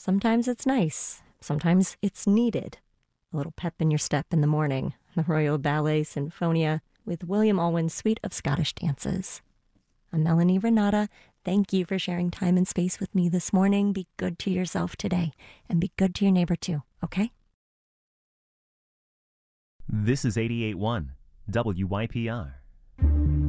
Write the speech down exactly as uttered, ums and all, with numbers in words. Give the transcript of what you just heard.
Sometimes it's nice. Sometimes it's needed. A little pep in your step in the morning. The Royal Ballet Sinfonia with William Alwyn's Suite of Scottish Dances. I'm Melanie Renata. Thank you for sharing time and space with me this morning. Be good to yourself today and be good to your neighbor too, okay? This is eighty-eight point one W Y P R.